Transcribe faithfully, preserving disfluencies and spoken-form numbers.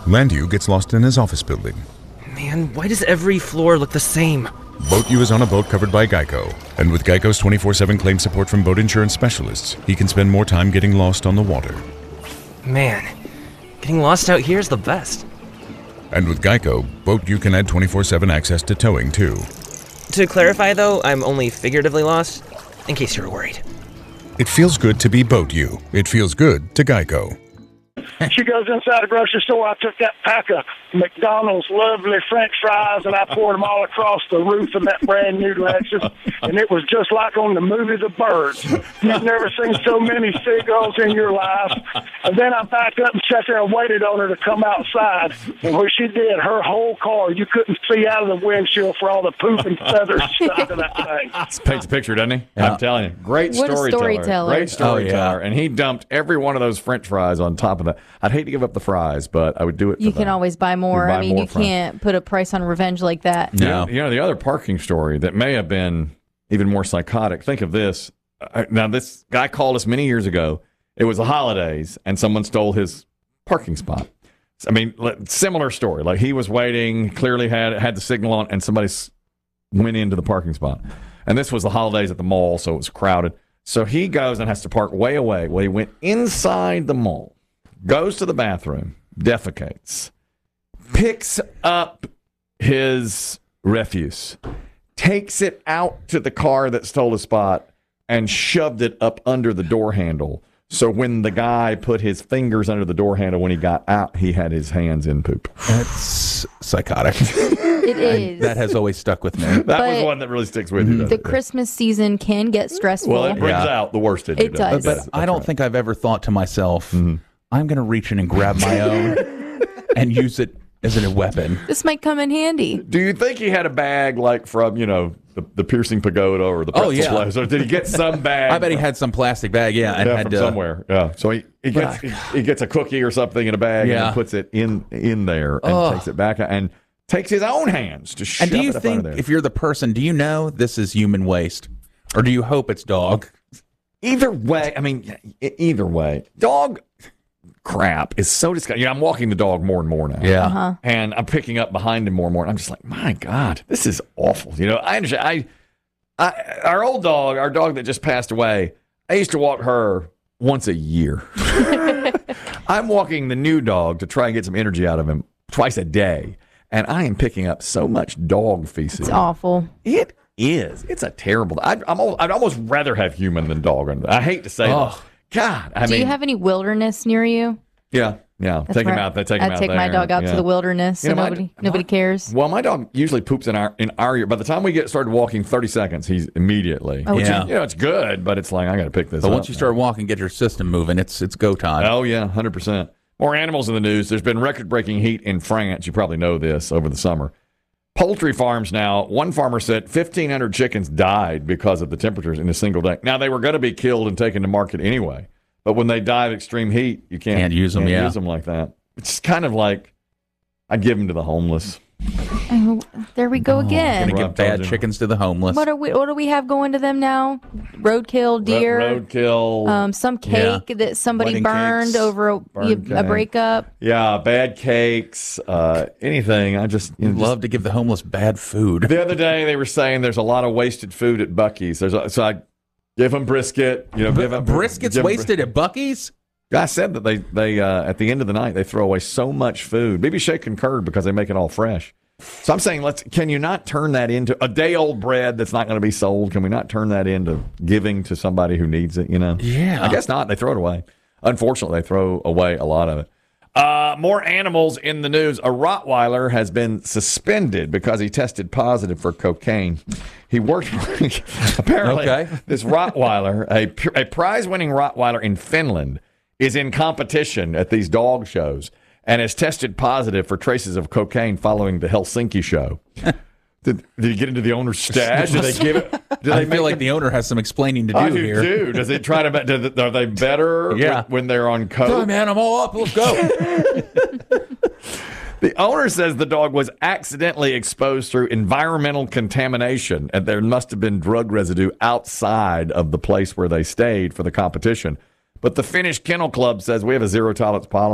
Landu gets lost in his office building. Man, why does every floor look the same? Boat U is on a boat covered by Geico, and with Geico's twenty-four seven claim support from boat insurance specialists, he can spend more time getting lost on the water. Man, getting lost out here is the best. And with Geico, Boat U can add twenty-four seven access to towing, too. To clarify, though, I'm only figuratively lost, in case you were worried. It feels good to be Boat U. It feels good to Geico. She goes inside the grocery store. I took that pack of McDonald's lovely French fries and I poured them all across the roof of that brand new Lexus. And it was just like on the movie The Birds. You've never seen so many seagulls in your life. And then I backed up and sat there and waited on her to come outside. And when she did, her whole car, you couldn't see out of the windshield for all the poop and feathers stuck to that thing. This paints a picture, doesn't he? Yeah. I'm telling you. Great What a storyteller. storyteller. Great storyteller. Oh, yeah. And he dumped every one of those French fries on top of that. I'd hate to give up the fries, but I would do it for You can that. always buy more. You buy I mean, more you from- can't put a price on revenge like that. No. You know, the other parking story that may have been even more psychotic. Think of this. Uh, Now, this guy called us many years ago. It was the holidays, and someone stole his parking spot. I mean, li- similar story. Like he was waiting, clearly had had the signal on, and somebody s- went into the parking spot. And this was the holidays at the mall, so it was crowded. So he goes and has to park way away. Well, he went inside the mall, goes to the bathroom, defecates, picks up his refuse, takes it out to the car that stole his spot, and shoved it up under the door handle. So when the guy put his fingers under the door handle when he got out, he had his hands in poop. That's psychotic. It is. That has always stuck with me. That But was one that really sticks with you. the doesn't it? Christmas season can get stressful. Well, it brings Yeah. out the worst in you. It doesn't does. But That's- I that's don't right. think I've ever thought to myself, I'm going to reach in and grab my own and use it as a weapon. This might come in handy. Do you think he had a bag like from, you know, the, the piercing pagoda or the Oh, pretzel yeah. place? Or did he get some bag? I bet he from- had some plastic bag, yeah, and yeah, had from to, somewhere. Yeah. So he, he gets he, he gets a cookie or something in a bag and Yeah. then puts it in in there and Ugh. takes it back and takes his own hands to shove And do you it up under think, there. if you're the person, do you know this is human waste? Or do you hope it's dog? Either way, I mean, e- either way, dog crap is so disgusting. You know, I'm walking the dog more and more now. Yeah. Uh-huh. And I'm picking up behind him more and more. And I'm just like, my God, this is awful. You know, I understand. I, I, our old dog, our dog that just passed away, I used to walk her once a year. I'm walking the new dog to try and get some energy out of him twice a day. And I am picking up so much dog feces. It's awful. It is. It's a terrible. I'd, I'm, al- I'd almost rather have human than dog. I hate to say Oh. that. God, I Do mean, you have any wilderness near you? yeah, yeah. That's Take him where out. They take him I'd out take my there. dog out Yeah. to the wilderness, You so know, my- nobody my- nobody cares. Well, my dog usually poops in our in our yard. By the time we get started walking, thirty seconds, he's immediately. Oh, Which yeah. is, you know, it's good, but it's like I got to pick this But up. once you start walking, get your system moving, it's it's go time. Oh yeah, hundred percent. More animals in the news. There's been record-breaking heat in France. You probably know this over the summer. Poultry farms now. One farmer said fifteen hundred chickens died because of the temperatures in a single day. Now they were going to be killed and taken to market anyway, but when they die of extreme heat, you can't, Can't use them, can't yeah. use them like that. It's kind of like I'd give them to the homeless. Oh, there we go Gonna again. Rob give bad told you. chickens to the homeless. What are we? What do we have going to them now? Roadkill, deer, Roadkill. um, some cake that somebody Wedding burned cakes, over a, burned a cake. breakup. Yeah, bad cakes, uh, anything. I just, you know, Love to give the homeless bad food. just- the other day they were saying there's a lot of wasted food at Buc-ee's. There's a, so I give them brisket. You know, give them Brisket's give 'em wasted at Buc-ee's? Guy said that they they uh, at the end of the night they throw away so much food. Maybe Shay concurred because they make it all fresh. So I'm saying, let's. Can you not turn that into a day old bread that's not going to be sold? Can we not turn that into giving to somebody who needs it? You know, Yeah. I guess not. They throw it away. Unfortunately, they throw away a lot of it. Uh, more animals in the news. A Rottweiler has been suspended because he tested positive for cocaine. He worked apparently. Okay. This Rottweiler, a, a prize-winning Rottweiler in Finland, is in competition at these dog shows and has tested positive for traces of cocaine following the Helsinki show. Did, did he get into the owner's stash? Did they give it? Did I they feel make like it- the owner has some explaining to do I do here. too. Does it try to? be- do they- Are they better? Yeah. when, when they're on coke? Oh, man, I'm all up. Let's go. The owner says the dog was accidentally exposed through environmental contamination, and there must have been drug residue outside of the place where they stayed for the competition. But the Finnish Kennel Club says we have a zero tolerance policy.